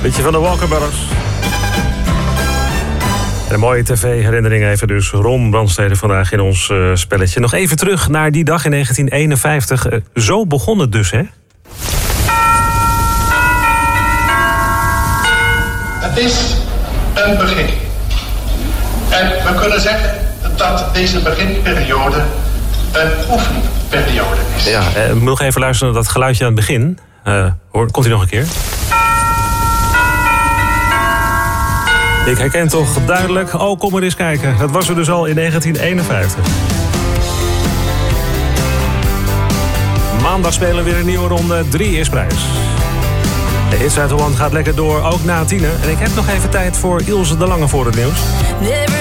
Beetje van de Walker Brothers. Een mooie tv-herinnering even dus. Ron Brandstede vandaag in ons spelletje. Nog even terug naar die dag in 1951. Zo begon het dus, hè? Het is een begin. En we kunnen zeggen dat deze beginperiode een oefenperiode is. Ja, ik moet nog even luisteren naar dat geluidje aan het begin. Komt hij nog een keer? Ik herken toch duidelijk. Oh, kom maar eens kijken. Dat was er dus al in 1951. Maandag spelen we weer een nieuwe ronde. 3 is prijs. De Hits uit Holland gaat lekker door, ook na 10. En ik heb nog even tijd voor Ilse de Lange voor het nieuws.